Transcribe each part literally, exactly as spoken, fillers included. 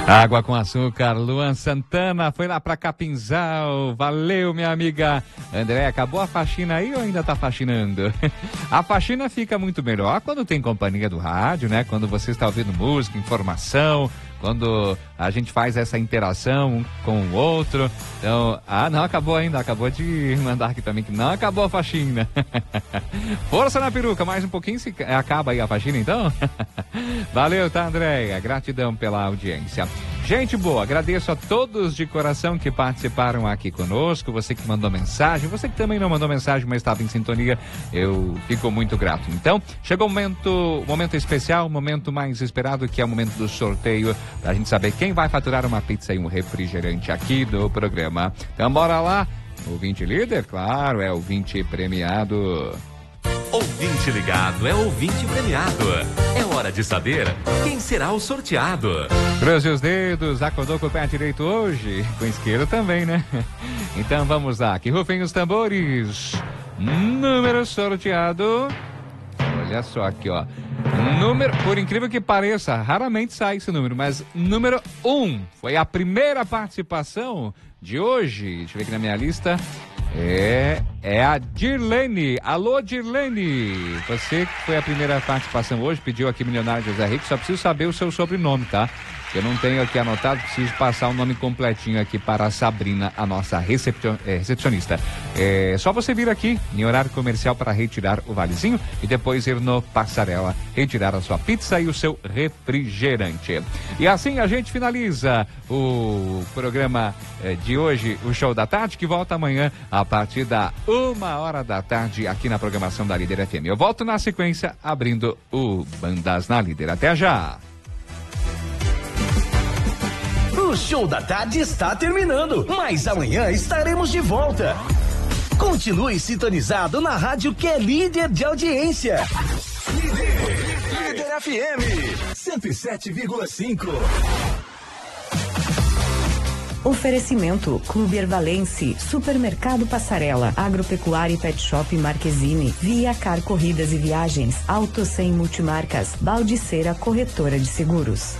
Água com açúcar, Luan Santana foi lá pra Capinzal, valeu minha amiga. André, acabou a faxina aí ou ainda tá faxinando? A faxina fica muito melhor quando tem companhia do rádio, né? Quando você está ouvindo música, informação, quando a gente faz essa interação um com o outro. Então, ah, não acabou ainda, acabou de mandar aqui também que não acabou a faxina. Força na peruca, mais um pouquinho se acaba aí a faxina então. Valeu, tá, Andréia? Gratidão pela audiência. Gente boa, agradeço a todos de coração que participaram aqui conosco, você que mandou mensagem, você que também não mandou mensagem, mas estava em sintonia, eu fico muito grato. Então, chegou o momento, momento especial, o momento mais esperado, que é o momento do sorteio, pra gente saber quem vai faturar uma pizza e um refrigerante aqui do programa. Então, bora lá, ouvinte líder, claro, é ouvinte premiado. Ouvinte ligado é ouvinte premiado. É hora de saber quem será o sorteado. Cruze os dedos, acordou com o pé direito hoje? Com o esquerdo também, né? Então vamos lá, que rufem os tambores. Número sorteado. Olha só aqui, ó. Número, por incrível que pareça, raramente sai esse número, mas número um foi a primeira participação de hoje. Deixa eu ver aqui na minha lista. É, é a Dirlene. Alô, Dirlene. Você que foi a primeira participação hoje, pediu aqui Milionário José Rico, só preciso saber o seu sobrenome, tá? Eu não tenho aqui anotado, preciso passar o nome completinho aqui para a Sabrina, a nossa recepcion, é, recepcionista. É só você vir aqui em horário comercial para retirar o valezinho e depois ir no Passarela retirar a sua pizza e o seu refrigerante. E assim a gente finaliza o programa é, de hoje, o Show da Tarde, que volta amanhã a partir da uma hora da tarde aqui na programação da Líder F M. Eu volto na sequência abrindo o Bandas na Líder. Até já! O Show da Tarde está terminando, mas amanhã estaremos de volta. Continue sintonizado na rádio que é líder de audiência. Líder, Líder F M cento e sete vírgula cinco. Oferecimento Clube Ervalense, Supermercado Passarela, Agropecuária e Pet Shop Marquezine, Via Car Corridas e Viagens, Auto Sem Multimarcas, Baldiceira Corretora de Seguros.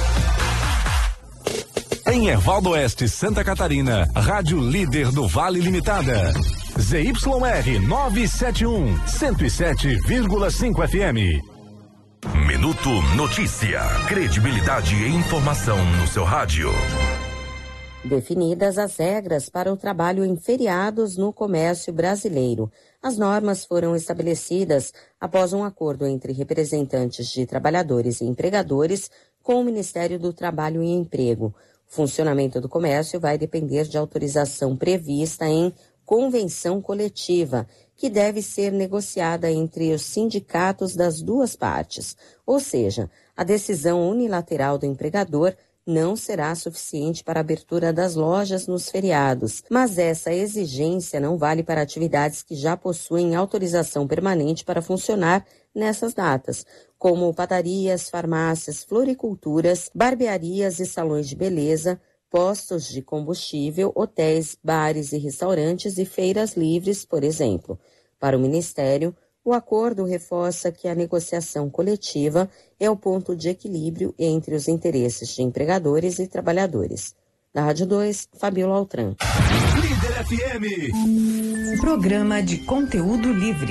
Em Ervaldo Oeste, Santa Catarina, Rádio Líder do Vale Limitada. Z Y R novecentos e setenta e um, cento e sete vírgula cinco F M. Minuto Notícia. Credibilidade e informação no seu rádio. Definidas as regras para o trabalho em feriados no comércio brasileiro. As normas foram estabelecidas após um acordo entre representantes de trabalhadores e empregadores com o Ministério do Trabalho e Emprego. O funcionamento do comércio vai depender de autorização prevista em convenção coletiva, que deve ser negociada entre os sindicatos das duas partes. Ou seja, a decisão unilateral do empregador não será suficiente para a abertura das lojas nos feriados, mas essa exigência não vale para atividades que já possuem autorização permanente para funcionar nessas datas, como padarias, farmácias, floriculturas, barbearias e salões de beleza, postos de combustível, hotéis, bares e restaurantes e feiras livres, por exemplo. Para o Ministério, o acordo reforça que a negociação coletiva é o ponto de equilíbrio entre os interesses de empregadores e trabalhadores. Na Rádio dois, Fabiola Altran. Líder F M. Programa de conteúdo livre.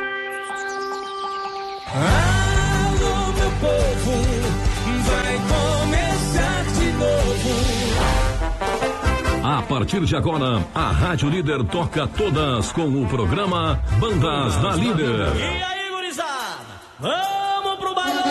Alô, meu povo, vai começar de novo. A partir de agora, a Rádio Líder toca todas com o programa Bandas da Líder. E aí, gurizada, vamos pro balão!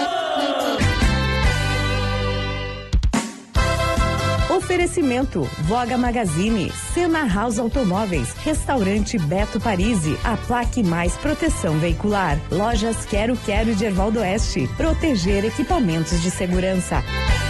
Oferecimento Voga Magazine, Sena House Automóveis, Restaurante Beto Parisi, a Plaque Mais Proteção Veicular, Lojas Quero Quero de Ervaldo Oeste, proteger equipamentos de segurança.